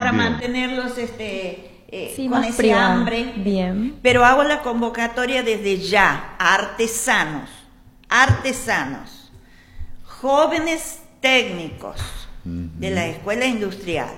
para bien. mantenerlos Sí, con más ese privado. hambre. Bien. Pero hago la convocatoria desde ya a artesanos, jóvenes técnicos de la Escuela Industrial,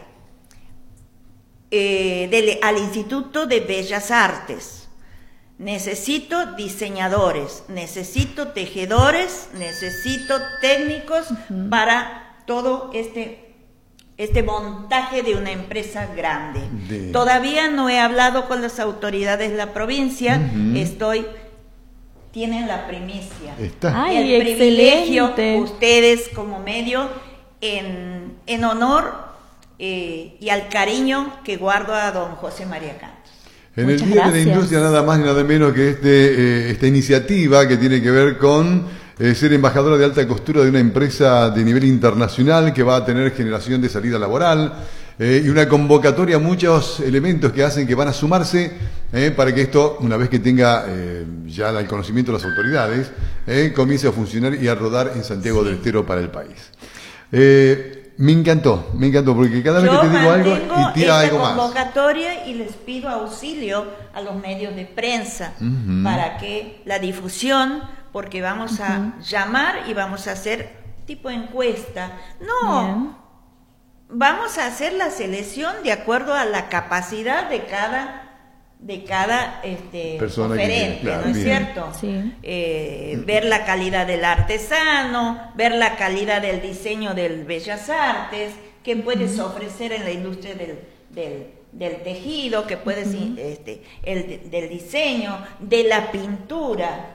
al Instituto de Bellas Artes. Necesito diseñadores, necesito tejedores, necesito técnicos para todo este montaje de una empresa grande. Todavía no he hablado con las autoridades de la provincia, tienen la primicia. Ay, el privilegio, excelente. ustedes como medio, en honor y al cariño que guardo a don José María Cantos. En el Muchas Día de gracias. la Industria nada más y nada menos que esta iniciativa que tiene que ver con ser embajadora de alta costura de una empresa de nivel internacional que va a tener generación de salida laboral y una convocatoria, muchos elementos que hacen que van a sumarse para que esto, una vez que tenga ya el conocimiento de las autoridades, comience a funcionar y a rodar en Santiago del Estero para el país. Me encantó, porque cada vez que te digo algo y tira algo más. Convocatoria y les pido auxilio a los medios de prensa para que la difusión, porque vamos a llamar y vamos a hacer tipo encuesta. No, Bien. vamos a hacer la selección de acuerdo a la capacidad de cada persona oferente, que, claro, ¿no es bien. cierto? Sí. Ver la calidad del artesano, ver la calidad del diseño del Bellas Artes, que puedes ofrecer en la industria del tejido, que puedes del diseño, de la pintura,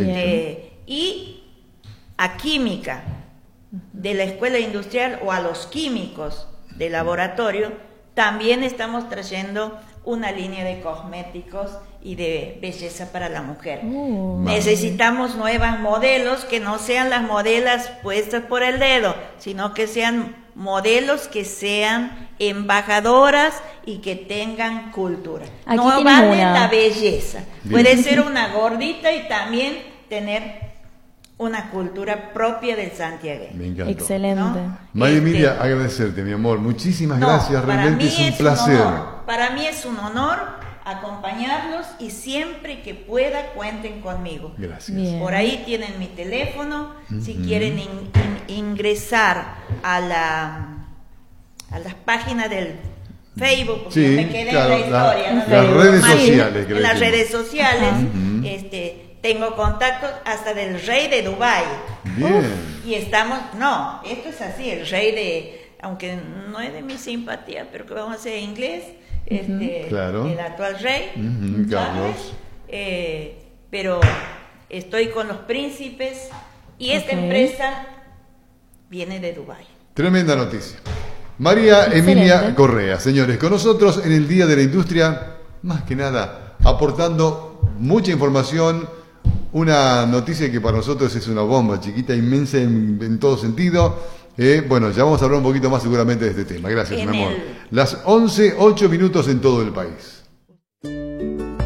y a química de la escuela industrial o a los químicos de laboratorio. También estamos trayendo una línea de cosméticos y de belleza para la mujer. Necesitamos nuevas modelos que no sean las modelos puestas por el dedo, sino que sean modelos que sean embajadoras y que tengan cultura. Aquí no tienes vale una. la belleza. Bien. Puede ser una gordita y también tener una cultura propia del santiagueño. Me encantó. Excelente. ¿No? María Emilia, agradecerte, mi amor. Muchísimas gracias, para realmente mí es un placer. Para mí es un honor acompañarlos y siempre que pueda cuenten conmigo. Gracias. Bien. Por ahí tienen mi teléfono, si quieren ingresar a las páginas del Facebook, porque Sí, yo me quedé claro, en la historia, ¿no? las redes Más sociales, que en las decimos. redes sociales, tengo contactos hasta del rey de Dubái. Bien. Y esto es así, el rey de, aunque no es de mi simpatía, pero que vamos a hacer en inglés, Claro. el actual rey, Carlos. pero estoy con los príncipes y esta empresa viene de Dubái. Tremenda noticia. María Excelente. Emilia Correa, señores, con nosotros en el Día de la Industria, más que nada, aportando mucha información, una noticia que para nosotros es una bomba, chiquita, inmensa en todo sentido. Bueno, ya vamos a hablar un poquito más seguramente de este tema. Gracias, mi amor. Las 11:08 en todo el país.